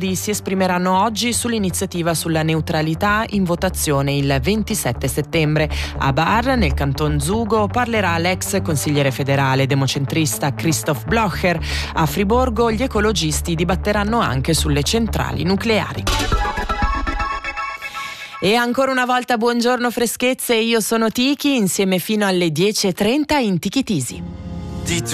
Verdi si esprimeranno oggi sull'iniziativa sulla neutralità in votazione il 27 settembre. A Bar, nel canton Zugo, parlerà l'ex consigliere federale democentrista Christoph Blocher. A Friburgo gli ecologisti dibatteranno anche sulle centrali nucleari. E ancora una volta buongiorno freschezze, io sono Tiki, insieme fino alle 10:30 in Tiki Tisi.